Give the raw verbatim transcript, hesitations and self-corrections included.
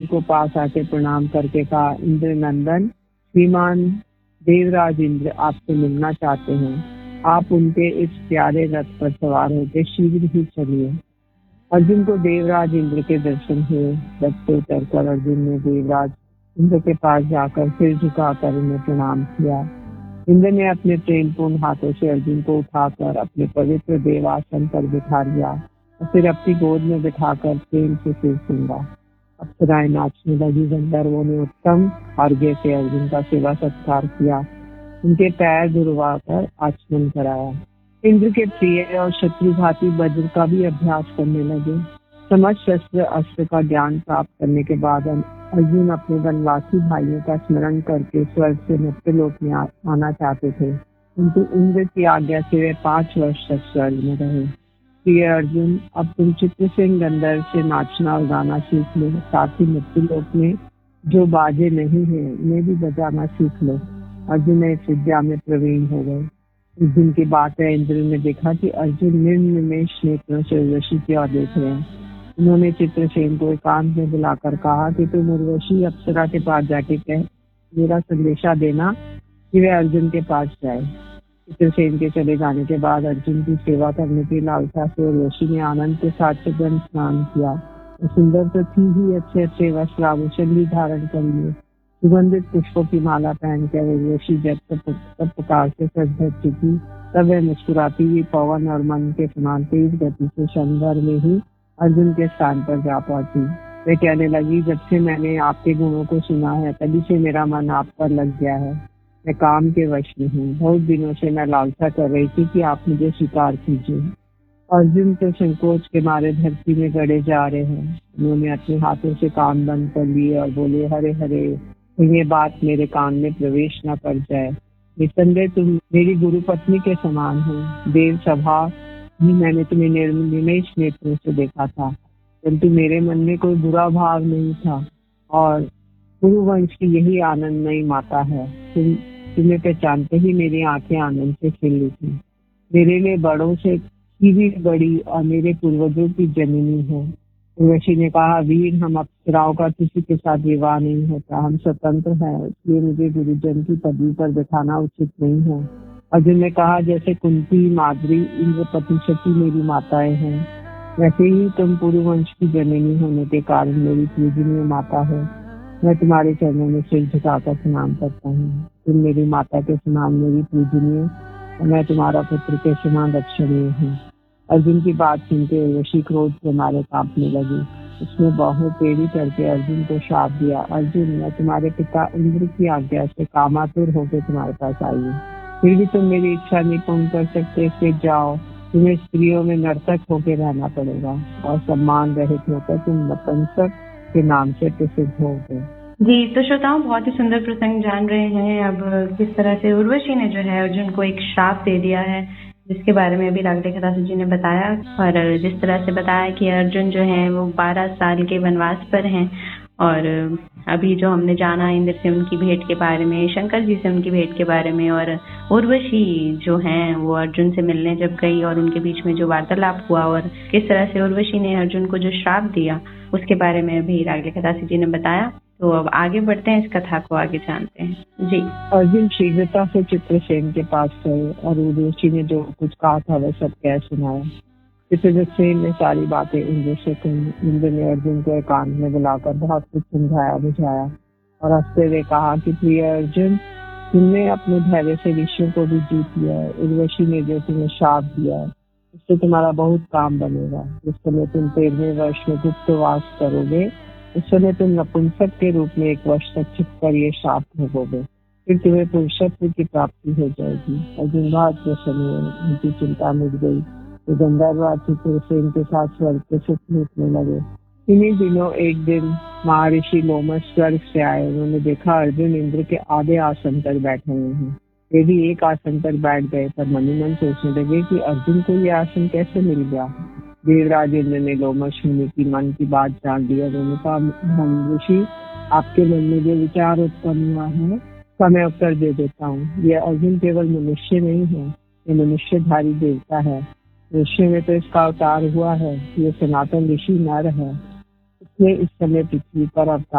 को पास आके प्रणाम करके कहा, इंद्र नंदन, श्रीमान देवराज इंद्र आपसे मिलना चाहते हैं। आप उनके इस प्यारे रथ पर सवार होकर शीघ्र ही चलिए। अर्जुन को देवराज इंद्र के दर्शन हुए। रथ से उतरकर अर्जुन ने देवराज इंद्र के पास जाकर सिर झुकाकर उन्हें प्रणाम किया। इंद्र ने अपने प्रेमपूर्ण हाथों से अर्जुन को उठाकर अपने पवित्र देवासन पर बिठा लिया और फिर अपनी गोद में बिठाकर प्रेम से सिर सूंघा। अप्सराएं नाचने लगी। गंधर्वों ने उत्तम अर्घ्य से अर्जुन का सेवा सत्कार किया, उनके पैर धुलवाकर आचमन कराया। इंद्र के प्रिय और शत्रुघाती वज्र का भी अभ्यास करने लगे। समस्त शस्त्र अस्त्र का ज्ञान प्राप्त करने के बाद अर्जुन अपने वनवासी भाइयों का स्मरण करके स्वर्ग से मृत्युलोक में आ, आना चाहते थे, किंतु इंद्र की आज्ञा से वे पांच वर्ष तक स्वर्ग में रहे। प्रिय अर्जुन, अब तुम चित्रसेन गंधर्व से नाचना और गाना सीख लो, साथ ही मृत्युलोक में जो बाजे नहीं है उन्हें भी बजाना सीख लो। अर्जुन इस विद्या में प्रवीण हो गए। इस दिन की बात है, इंद्र ने देखा कि अर्जुन निर्निमेष नेत्रों से उर्वशी की ओर देख रहे हैं। उन्होंने चित्रसेन को एकांत में बुलाकर कहा कि तुम उर्वशी अप्सरा के पास जाके कह मेरा संदेशा देना कि वे अर्जुन के पास जाए। चित्रसेन के चले जाने के बाद अर्जुन की सेवा करने की लालसा से उर्वशी ने आनंद के साथ सुगंध स्नान किया। सुंदर तो थी ही, अच्छे अच्छे वस्त्र आभूषण भी धारण कर लिए। सुगंधित पुष्पों की माला पहनकर उर्वशी जब तब प्रकार से सज धज चुकी, तब वह मुस्कुराती हुई पवन और मन के समान तेज गति से क्षण में ही अर्जुन के स्थान पर जा पहुंची। वे कहने लगी, जब से मैंने आपके गुणों को सुना है तभी से मेरा मन आप पर लग गया है। मैं काम के वश में हूँ। बहुत दिनों से मैं लालसा कर रही थी कि आप मुझे स्वीकार कीजिए। अर्जुन तो संकोच के मारे धरती में गड़े जा रहे हैं। उन्होंने अपने हाथों से कान बंद कर लिए और बोले, हरे हरे, ये बात मेरे कान में प्रवेश न कर जाए। निसंदेह तुम मेरी गुरु पत्नी के समान हो। देव सभा ही मैंने तुम्हें निर्निमेष नेत्रों से देखा था, परंतु मेरे मन में कोई बुरा भाव नहीं था और कुरुवंश की यही आनंदमयी माता है। तुम तुम्हें पहचानते ही मेरी आंखें आनंद से खिल उठी। मेरे लिए बड़ों से की भी बड़ी और मेरे पूर्वजों की जननी है। उर्वशी ने कहा, वीर, हम अप्सराओं का किसी के साथ विवाह नहीं होता। हम स्वतंत्र हैं, इसलिए मुझे गुरुजन की पदवी पर बिठाना उचित नहीं है। अर्जुन ने कहा, जैसे कुंती, माद्री, इंद्रपति, शची मेरी माताएं हैं, वैसे ही तुम पुरुवंश की जननी होने के कारण मेरी पूजनीय माता है। मैं तुम्हारे चरणों में सिर झुकाकर प्रणाम करता हूँ। तुम मेरी माता के समान मेरी पूजनीय और मैं तुम्हारा पुत्र के समान रक्षणीय हूँ। अर्जुन की बात सुनते उर्वशी क्रोध के मारे कांपने लगी। उसने बाहों टेढ़ी करके अर्जुन को शाप दिया, अर्जुन, मैं तुम्हारे पिता इंद्र की आज्ञा से कामातुर होकर तुम्हारे पास आई हूँ, फिर भी तुम मेरी इच्छा नहीं पूर्ण कर सकते। इसलिए जाओ, तुम्हें स्त्रियों में नर्तक होकर रहना पड़ेगा और सम्मान रहित होकर तुम नपुंसक के नाम से प्रसिद्ध होगे। जी, तो श्रोताओं, बहुत ही सुंदर प्रसंग जान रहे हैं अब किस तरह से उर्वशी ने जो है अर्जुन को एक शाप दे दिया है, जिसके बारे में अभी रागले खदासी जी ने बताया। और जिस तरह से बताया कि अर्जुन जो है वो बारह साल के वनवास पर हैं और अभी जो हमने जाना इंद्र से उनकी भेंट के बारे में, शंकर जी से उनकी भेंट के बारे में, और उर्वशी जो हैं वो अर्जुन से मिलने जब गई और उनके बीच में जो वार्तालाप हुआ और किस तरह से उर्वशी ने अर्जुन को जो श्राप दिया, उसके बारे में अभी रागले खदासी जी ने बताया। तो अब आगे बढ़ते हैं, इस कथा को आगे जानते हैं। जी, अर्जुन शीघ्रता से चित्रसेन के पास गए और उर्वशी ने जो कुछ कहा था वह सब कह सुनाया। चित्रसेन ने सारी बातें इंद्र से कही। इंद्र ने अर्जुन को एकांत में बुलाकर बहुत कुछ समझाया बुझाया और हंसते हुए कहा कि प्रिय अर्जुन, तुमने अपने धैर्य से ऋषियों को भी जीत लिया है। उर्वशी ने जो तुम्हें शाप दिया है उससे तुम्हारा बहुत काम बनेगा। जिस समय तुम तेरहवें वर्ष में गुप्तवास करोगे उस समय तुम नपुंसक के रूप में एक वर्ष तक छिप कर ये शाप भोगोगे, फिर तुम्हें पुरुषत्व की प्राप्ति हो जाएगी। अर्जुन बहुत प्रसन्न हुए, उनकी चिंता मिट गई। तो गंधर्व चित्रसेन के साथ स्वर्ग के सुख लूटने लगे। इन्हीं दिनों एक दिन महर्षि लोमस स्वर्ग से आए। उन्होंने देखा अर्जुन इंद्र के आधे आसन पर बैठे हुए हैं। वे भी एक आसन पर बैठ गए, पर मन ही मन सोचने लगे कि अर्जुन को ये आसन कैसे मिल गया। देवराज इंद्र ने लोमस मुनि की मन की बात जान ली और उन्होंने कहा, महर्षि, आपके मन में जो विचार उत्पन्न हुआ है उसका मैं उत्तर दे देता हूँ। यह अर्जुन केवल मनुष्य नहीं है, ये मनुष्यधारी देवता है। ऋषि में तो इसका अवतार हुआ है। ये सनातन ऋषि नर है, इसलिए इस समय पृथ्वी पर अवतार